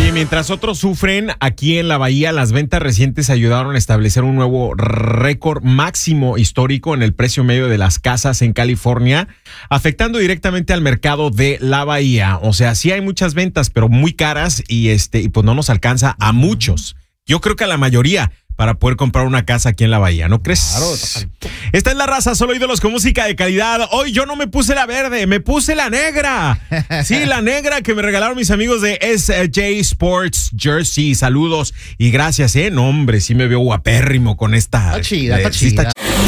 Oye, mientras otros sufren, aquí en la Bahía, las ventas recientes ayudaron a establecer un nuevo récord máximo histórico en el precio medio de las casas en California, afectando directamente al mercado de la Bahía. O sea, sí hay muchas ventas, pero muy caras y pues no nos alcanza a muchos. Yo creo que a la mayoría para poder comprar una casa aquí en la Bahía, ¿no crees? Claro. Esta es La Raza, solo ídolos con música de calidad. Hoy yo no me puse la verde, me puse la negra. Sí, la negra que me regalaron mis amigos de SJ Sports Jersey. Saludos y gracias, No, hombre, sí me veo guapérrimo con esta. Está chida.